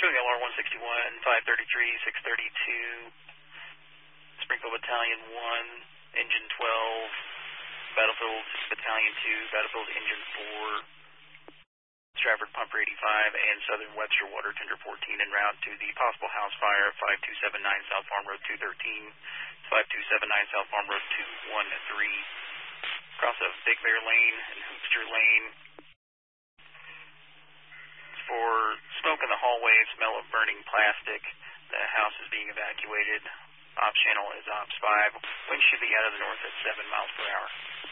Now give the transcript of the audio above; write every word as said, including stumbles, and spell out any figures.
Showing L R one sixty-one, five thirty-three, six thirty-two, Springfield Battalion one, Engine twelve, Battlefield Battalion two, Battlefield Engine four, Stratford Pumper eighty-five, and Southern Webster Water Tender fourteen en route to the possible house fire, five two seven nine South Farm Road two thirteen, five two seven nine South Farm Road two one three, cross of Big Bear Lane and Hoopster Lane. For smoke in the hallway, smell of burning plastic. The house is being evacuated. Ops channel is Ops five. Wind should be out of the north at seven miles per hour.